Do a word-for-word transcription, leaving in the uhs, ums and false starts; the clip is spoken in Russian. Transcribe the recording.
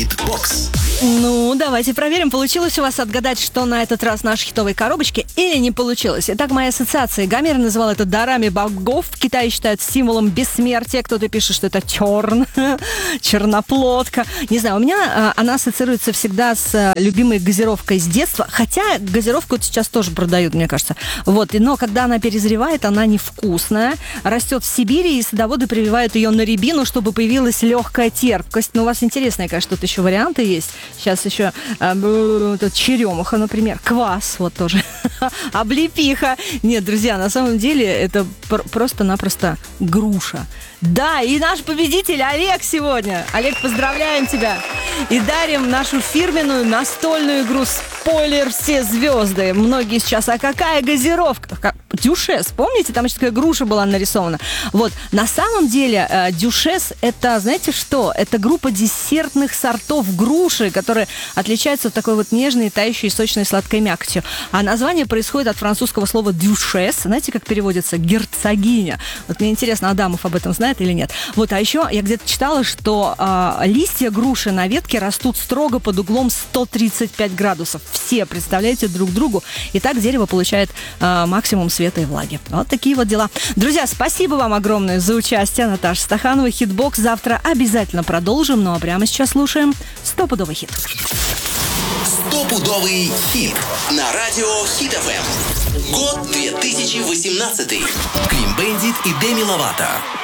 Хит-бокс. Ну, давайте проверим, получилось у вас отгадать, что на этот раз наши хитовые коробочки, или не получилось. Итак, моя ассоциация. Гомер называл это дарами богов. В Китае считают символом бессмертия. Кто-то пишет, что это терн, черноплодка. Не знаю, у меня а, она ассоциируется всегда с а, любимой газировкой с детства. Хотя газировку вот сейчас тоже продают, мне кажется. Вот, но когда она перезревает, она невкусная. Растет в Сибири, и садоводы прививают ее на рябину, чтобы появилась легкая терпкость. Но у вас интересные, конечно, тут еще варианты есть. Сейчас еще э, тут черемуха, например, квас вот тоже, облепиха. Нет, друзья, на самом деле это пр- просто-напросто груша. Да, и наш победитель Олег сегодня. Олег, поздравляем тебя. И дарим нашу фирменную настольную игру «Спойлер все звезды». Многие сейчас, а какая газировка? Дюшес, помните? Там еще такая груша была нарисована. Вот, на самом деле э, Дюшес это, знаете что? Это группа десертных сортов груши, которые отличаются от такой вот нежной, тающей, сочной, сладкой мякотью. А название происходит от французского слова «дюшес». Знаете, как переводится? Герцогиня. Вот мне интересно, Адамов об этом знает или нет. Вот, а еще я где-то читала, что э, листья груши на ветке растут строго под углом сто тридцать пять градусов. Все, представляете, друг другу. И так дерево получает э, максимум света и влаги. Вот такие вот дела. Друзья, спасибо вам огромное за участие. Наташа Стаханова, Хит-бокс. Завтра обязательно продолжим. Ну а прямо сейчас слушаем стопудовый хит. Стопудовый хит на радио Хит эф эм. Год две тысячи восемнадцатый. Клин Бендит и Деми Ловато.